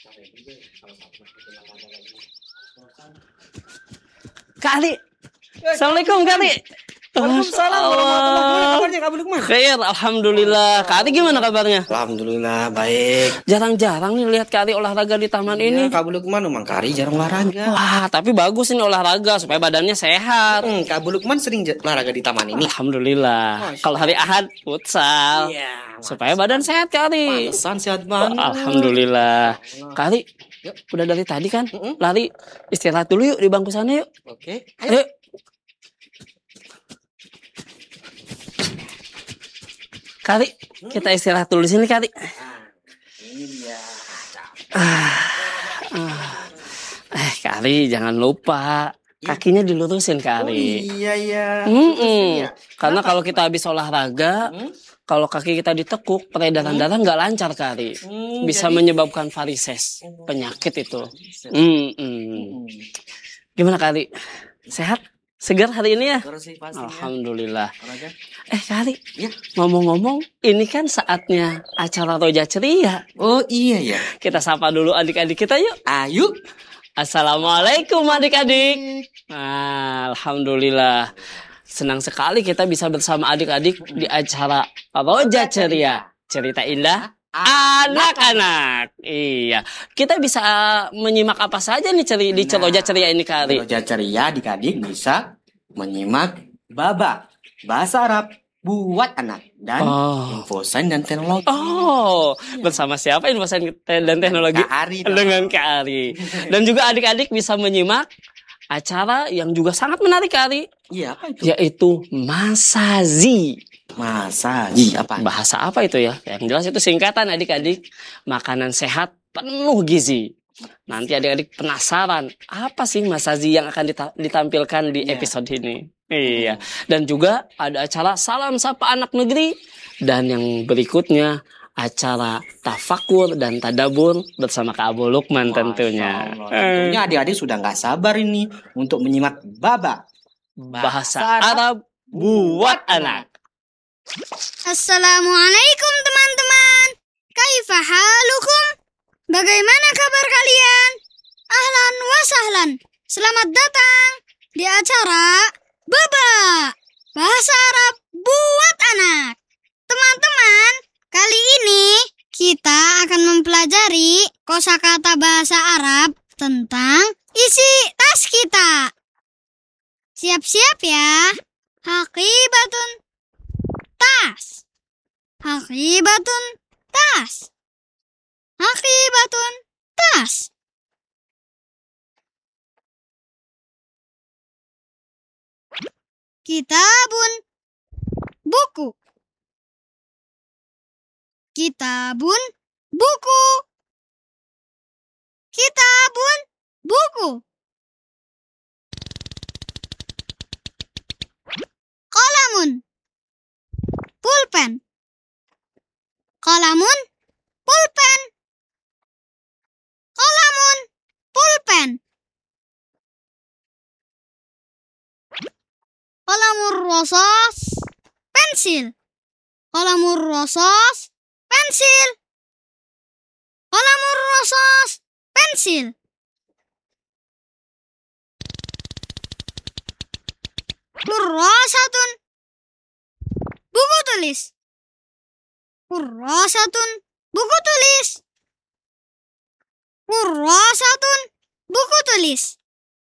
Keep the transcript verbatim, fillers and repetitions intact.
Kak Ali. Assalamualaikum Kak Ali. Waalaikumsalam warahmatullahi wabarakatuh. Kabarnya Kak Lukman? Khair, alhamdulillah. Kak Ali gimana kabarnya? Alhamdulillah baik. Jarang-jarang nih lihat Kak Ali olahraga di taman ini. Ya, Kak Lukman memang Kari jarang olahraga. Wah, tapi bagus ini olahraga supaya badannya sehat. Hmm, Kak Lukman sering j- olahraga di taman ini. Alhamdulillah. Kalau hari Ahad futsal. Iya. Supaya badan sehat Kak Ali. Pantesan sehat banget. Alhamdulillah. Kak Ali, udah dari tadi kan Mm-mm. lari, istirahat dulu yuk di bangku sana yuk. Oke. Ayo. Ayo. Kali, kita istirahat dulu di sini Kali. Ini dia. Eh Kali, jangan lupa kakinya dilurusin Oh, Kali. iya iya. Mm-mm. Iya. Karena kalau kita habis olahraga, Hmm? kalau kaki kita ditekuk, peredaran darah nggak lancar Kali. Hmm, Bisa jadi- menyebabkan varises, penyakit itu. Mm-mm. Hmm. Gimana Kali? Sehat? Segar hari ini ya? Terus sih pastinya. Alhamdulillah. Olahraga. Eh Kali, Iya. ngomong-ngomong, ini kan saatnya acara Roja Ceria. Oh iya ya. Kita sapa dulu adik-adik kita yuk. Ayo. Assalamualaikum adik-adik. Nah, alhamdulillah. Senang sekali kita bisa bersama adik-adik di acara Roja Ceria. Cerita indah anak-anak. Iya. Kita bisa menyimak apa saja nih ceri di Nah, Roja Ceria ini kali. Roja Ceria adik-adik bisa menyimak Baba bahasa Arab buat anak dan Oh. info sains dan teknologi. Oh, bersama siapa info sains dan teknologi? Kak Ari dong. Dengan Kak Ari. Dan juga adik-adik bisa menyimak acara yang juga sangat menarik Kak Ari, Iya apa itu? yaitu Masazi. Masa Ji apa? Bahasa apa itu ya? Yang jelas itu singkatan adik-adik. Makanan sehat penuh gizi. Nanti adik-adik penasaran apa sih Masazi yang akan dita- ditampilkan di Iya. episode ini. Iya. Dan juga ada acara Salam Sapa Anak Negeri. Dan yang berikutnya acara Tafakur dan Tadabur bersama Kak Abu Lukman tentunya. Masya Allah. Tentunya adik-adik sudah nggak sabar ini untuk menyimak Baba Bahasa Arab buat anak. Assalamualaikum teman-teman. Kaifa halukum? Bagaimana kabar kalian? Ahlan wa sahlan. Selamat datang di acara Baba Bahasa Arab buat anak. Teman-teman, kali ini kita akan mempelajari kosakata bahasa Arab tentang isi tas kita. Siap-siap ya. Haqibatun tas. Haqibatun tas. Haqibatun tas. Kitabun buku. Kitabun buku. Kitabun buku. Qalamun pulpen. Qalamun pulpen. Qalamun pulpen. Qalamur rosas pensil. Qalamur rosas pensil. Qalamur rosas pensil. Kurrasatun buku tulis. Kurrasatun buku tulis. Kurrasatun buku tulis.